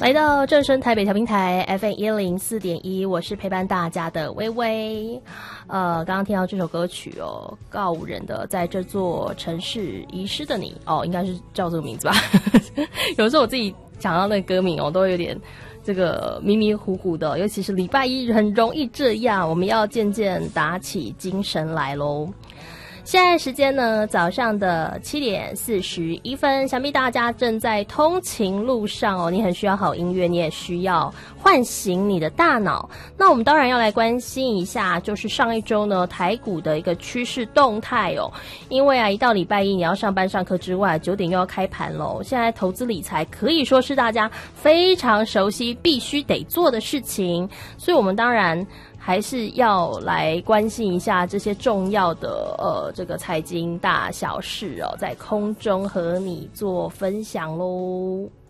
来到正声台北调频台 FM104.1，我是陪伴大家的微微。刚刚听到这首歌曲哦，告五人的在这座城市遗失的你哦，应该是叫这个名字吧？有时候我自己想到那个歌名哦，都有点这个迷迷糊糊的，尤其是礼拜一很容易这样。我们要渐渐打起精神来咯。现在时间呢，早上的7:41，想必大家正在通勤路上哦，你很需要好音乐，你也需要唤醒你的大脑。那我们当然要来关心一下，就是上一周呢台股的一个趋势动态哦，因为啊一到礼拜一你要上班上课之外，9点又要开盘咯。现在投资理财可以说是大家非常熟悉必须得做的事情，所以我们当然还是要来关心一下这些重要的这个财经大小事哦，在空中和你做分享咯。